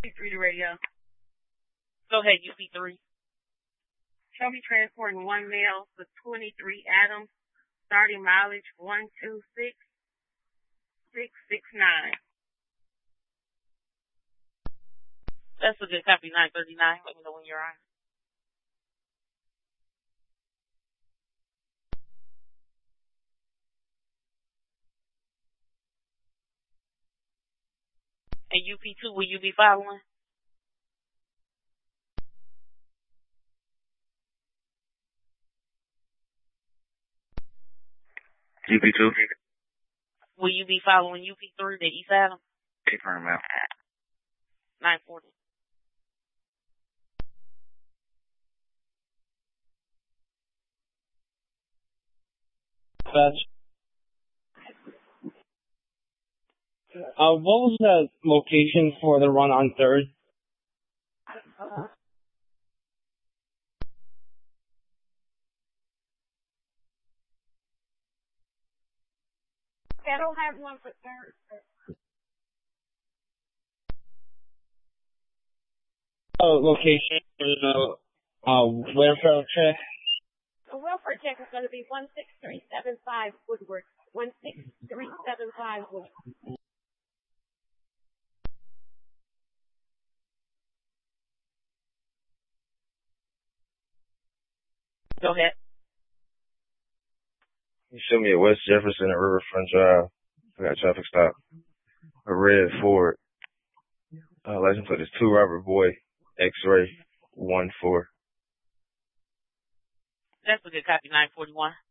3 to radio. Go ahead, UP3. Show me transporting one male for 23 Adams, starting mileage 126,669. That's a good copy, 939. Let me know when you're on. And UP2, will you be following? UP2. Will you be following UP3 to East Adams? Confirm out. 940. What was the location for the run on 3rd? I don't have one for 3rd. Location for the welfare check? The welfare check is going to be 16375 Woodward. 16375 Woodward. Go ahead. You show me at West Jefferson at Riverfront Drive. I got a traffic stop. A red Ford. License plate is 2 Robert Boy, X-ray 14. That's a good copy, 941.